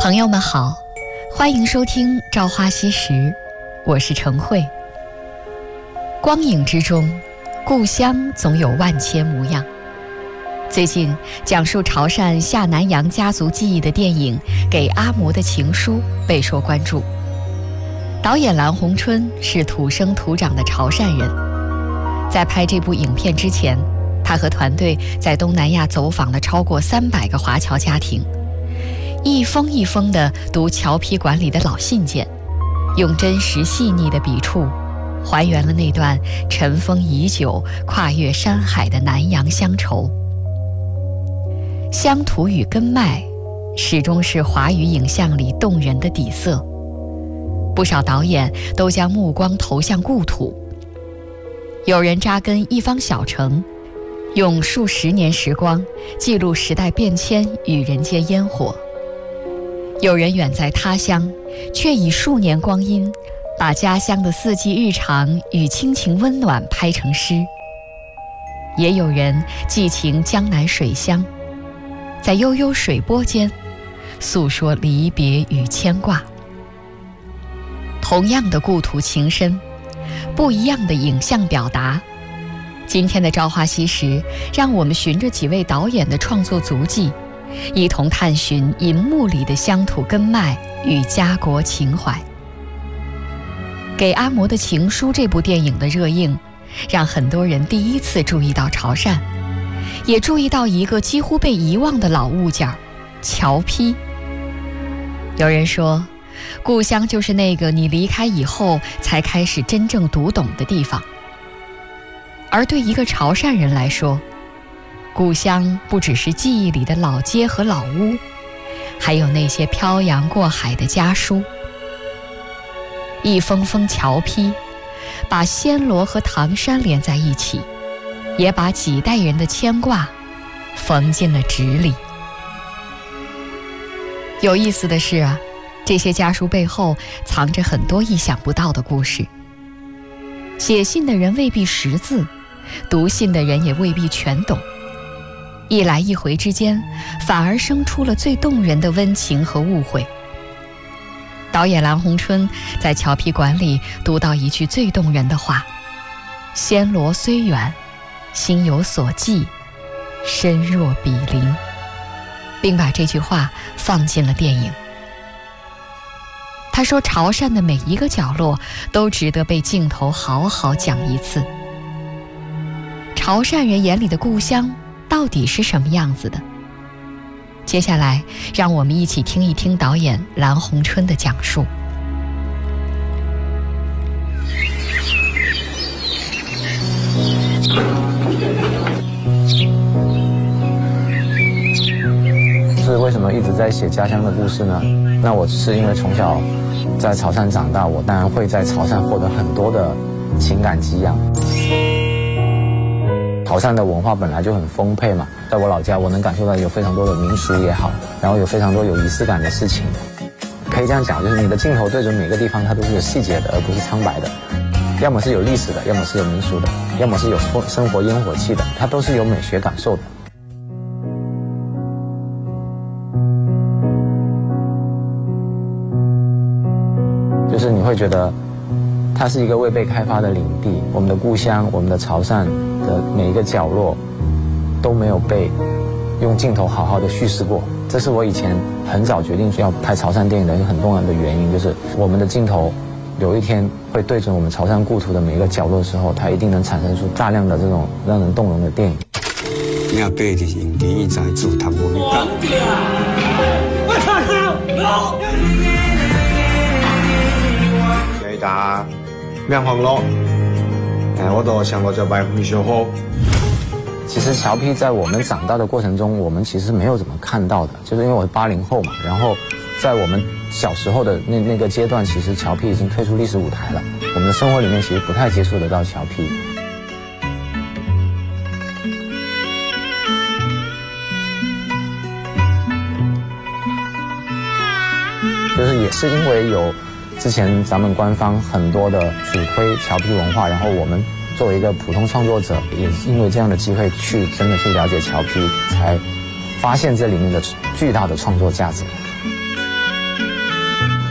朋友们好，欢迎收听《朝花夕拾》，我是程慧。光影之中，故乡总有万千模样。最近讲述潮汕下南洋家族记忆的电影《给阿嬷的情书》备受关注。导演蓝红春是土生土长的潮汕人，在拍这部影片之前，他和团队在东南亚走访了超过300个华侨家庭，一封一封地读侨批馆里的老信件，用真实细腻的笔触还原了那段尘封已久、跨越山海的南洋乡愁。乡土与根脉始终是华语影像里动人的底色，不少导演都将目光投向故土。有人扎根一方小城，用数十年时光记录时代变迁与人间烟火；有人远在他乡，却以数年光阴把家乡的四季日常与亲情温暖拍成诗；也有人寄情江南水乡，在悠悠水波间诉说离别与牵挂。同样的故土情深，不一样的影像表达。今天的《朝花夕拾》，让我们循着几位导演的创作足迹，一同探寻银幕里的乡土根脉与家国情怀。《给阿嬷的情书》这部电影的热映，让很多人第一次注意到潮汕，也注意到一个几乎被遗忘的老物件——侨批。有人说，故乡就是那个你离开以后才开始真正读懂的地方。而对一个潮汕人来说，故乡不只是记忆里的老街和老屋，还有那些漂洋过海的家书。一封封侨批，把暹罗和唐山连在一起，也把几代人的牵挂缝进了纸里。有意思的是啊，这些家书背后藏着很多意想不到的故事。写信的人未必识字，读信的人也未必全懂，一来一回之间，反而生出了最动人的温情和误会。导演蓝红春在侨批馆里读到一句最动人的话：暹罗虽远，心有所寄，身若比邻，并把这句话放进了电影。他说，潮汕的每一个角落都值得被镜头好好讲一次。潮汕人眼里的故乡到底是什么样子的？接下来，让我们一起听一听导演蓝红春的讲述。 是为什么一直在写家乡的故事呢？那我是因为从小在潮汕长大，我当然会在潮汕获得很多的情感给养。潮汕的文化本来就很丰沛嘛，在我老家我能感受到有非常多的民俗也好，然后有非常多有仪式感的事情。可以这样讲，就是你的镜头对准每个地方，它都是有细节的，而不是苍白的。要么是有历史的，要么是有民俗的，要么是有生活烟火气的，它都是有美学感受的。就是你会觉得它是一个未被开发的领地，我们的故乡，我们的潮汕的每一个角落都没有被用镜头好好的叙事过。这是我以前很早决定要拍潮汕电影的一个很重要的原因，就是我们的镜头有一天会对准我们潮汕故土的每一个角落的时候，它一定能产生出大量的这种让人动容的电影。 你背的用电影在做他无力。 打兩行路，我都想過就買回小貨。 其實僑批在我們長大的過程中，我們其實沒有怎麼看到的，就是因為我是80後嘛，然後在我們小時候的那個階段，其實僑批已經退出歷史舞台了，我們的生活裡面其實不太接觸得到僑批。就是也是因為有之前咱们官方很多的主推侨批文化，然后我们作为一个普通创作者，也因为这样的机会去真的去了解侨批，才发现这里面的巨大的创作价值。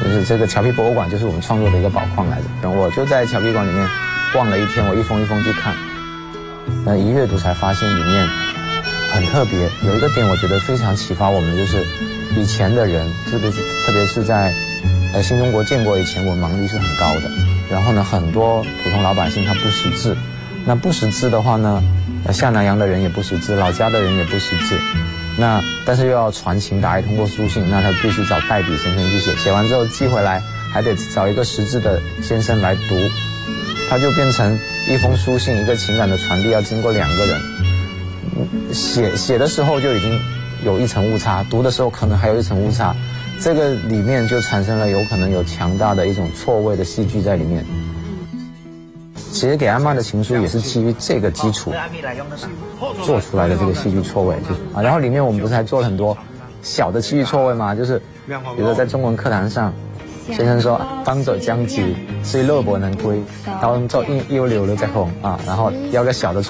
就是这个侨批博物馆就是我们创作的一个宝矿来着。我就在侨批馆里面逛了一天，我一封一封去看，一阅读才发现里面很特别。有一个点我觉得非常启发我们，就是以前的人，特别是在新中国建国以前，文盲率是很高的。然后呢，很多普通老百姓他不识字，那不识字的话呢，下南洋的人也不识字，老家的人也不识字。那但是又要传情达意，通过书信，那他必须找代笔先生去写，写完之后寄回来，还得找一个识字的先生来读，他就变成一封书信，一个情感的传递要经过2个人。写的时候就已经有一层误差，读的时候可能还有一层误差，这个里面就产生了有可能有强大的一种错位的戏剧在里面。其实给阿嬷的情书也是基于这个基础做出来的这个戏剧错位，然后里面我们不是还做了很多小的戏剧错位吗？就是比如说在中文课堂上，先生说当者将及，虽乐伯能归，然后做一溜溜的在红啊，然后要个小的